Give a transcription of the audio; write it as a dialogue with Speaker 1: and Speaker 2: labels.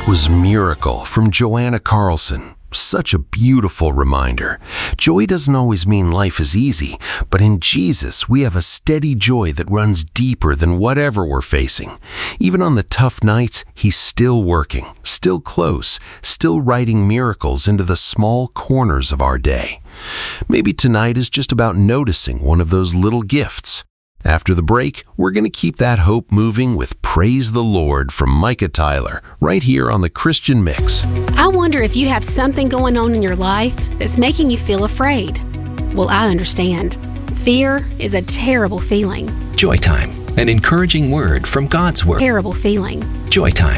Speaker 1: was Miracle from Joanna Carlson. Such a beautiful reminder. Joy doesn't always mean life is easy, but in Jesus, we have a steady joy that runs deeper than whatever we're facing. Even on the tough nights, He's still working, still close, still writing miracles into the small corners of our day. Maybe tonight is just about noticing one of those little gifts. After the break, we're going to keep that hope moving with Praise the Lord from Micah Tyler, right here on the Christian Mix.
Speaker 2: I wonder if you have something going on in your life that's making you feel afraid. Well, I understand. Fear is a terrible feeling.
Speaker 3: Joy Time, an encouraging word from God's Word.
Speaker 2: Terrible feeling.
Speaker 3: Joy Time.